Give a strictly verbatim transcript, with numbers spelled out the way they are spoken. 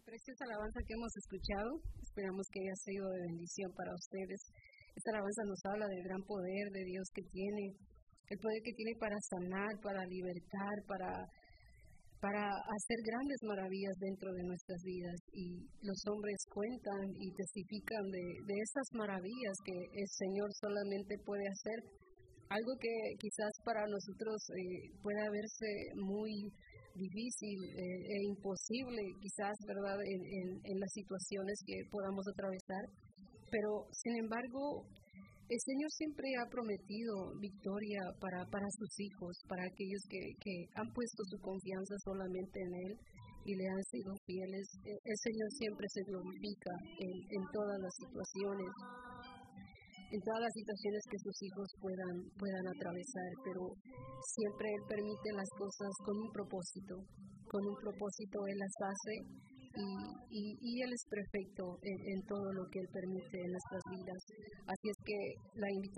Preciosa alabanza que hemos escuchado, esperamos que haya sido de bendición para ustedes. Esta alabanza nos habla del gran poder de Dios que tiene, el poder que tiene para sanar, para libertar, para, para hacer grandes maravillas dentro de nuestras vidas. Y los hombres cuentan y testifican de, de esas maravillas que el Señor solamente puede hacer. Algo que quizás para nosotros eh, pueda verse muy difícil eh, e imposible, quizás, ¿verdad?, en, en, en las situaciones que podamos atravesar. Pero, sin embargo, el Señor siempre ha prometido victoria para, para sus hijos, para aquellos que, que han puesto su confianza solamente en Él y le han sido fieles. El Señor siempre se glorifica en, en todas las situaciones. en todas las situaciones que sus hijos puedan, puedan atravesar, pero siempre Él permite las cosas con un propósito, con un propósito Él las hace y, y, y Él es perfecto en, en todo lo que Él permite en nuestras vidas. Así es que la invitación